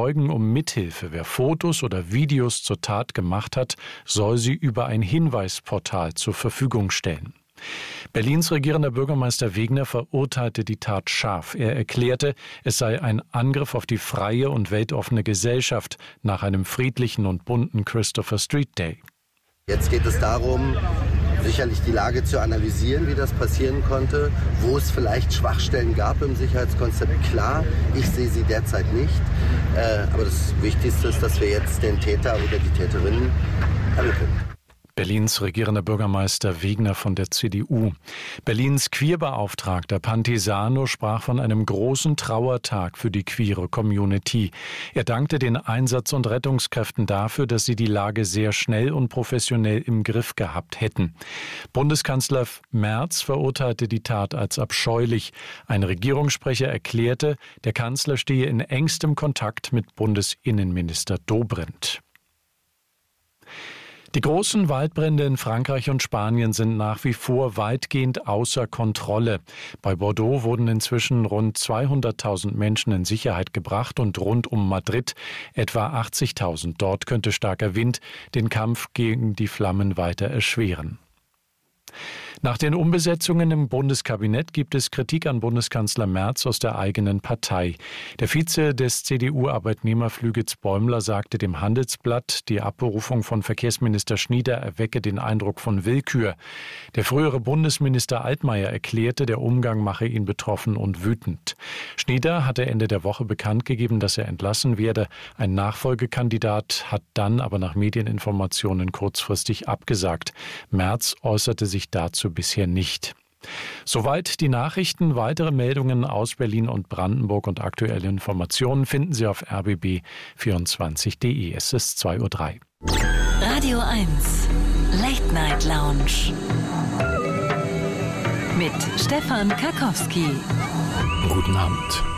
Zeugen um Mithilfe. Wer Fotos oder Videos zur Tat gemacht hat, soll sie über ein Hinweisportal zur Verfügung stellen. Berlins regierender Bürgermeister Wegner verurteilte die Tat scharf. Er erklärte, es sei ein Angriff auf die freie und weltoffene Gesellschaft nach einem friedlichen und bunten Christopher Street Day. Jetzt geht es darum, sicherlich die Lage zu analysieren, wie das passieren konnte, wo es vielleicht Schwachstellen gab im Sicherheitskonzept. Klar, ich sehe sie derzeit nicht. Aber das Wichtigste ist, dass wir jetzt den Täter oder die Täterin ermitteln. Berlins regierender Bürgermeister Wegner von der CDU. Berlins Queerbeauftragter Pantisano sprach von einem großen Trauertag für die queere Community. Er dankte den Einsatz- und Rettungskräften dafür, dass sie die Lage sehr schnell und professionell im Griff gehabt hätten. Bundeskanzler Merz verurteilte die Tat als abscheulich. Ein Regierungssprecher erklärte, der Kanzler stehe in engstem Kontakt mit Bundesinnenminister Dobrindt. Die großen Waldbrände in Frankreich und Spanien sind nach wie vor weitgehend außer Kontrolle. Bei Bordeaux wurden inzwischen rund 200.000 Menschen in Sicherheit gebracht und rund um Madrid etwa 80.000. Dort könnte starker Wind den Kampf gegen die Flammen weiter erschweren. Nach den Umbesetzungen im Bundeskabinett gibt es Kritik an Bundeskanzler Merz aus der eigenen Partei. Der Vize des CDU-Arbeitnehmerflügels Bäumler sagte dem Handelsblatt, die Abberufung von Verkehrsminister Schnieder erwecke den Eindruck von Willkür. Der frühere Bundesminister Altmaier erklärte, der Umgang mache ihn betroffen und wütend. Schnieder hatte Ende der Woche bekannt gegeben, dass er entlassen werde. Ein Nachfolgekandidat hat dann aber nach Medieninformationen kurzfristig abgesagt. Merz äußerte sich dazu bisher nicht. Soweit die Nachrichten. Weitere Meldungen aus Berlin und Brandenburg und aktuelle Informationen finden Sie auf rbb24.de. Es ist 2:03 Uhr. Radio 1 Late Night Lounge mit Stefan Karkowski. Guten Abend.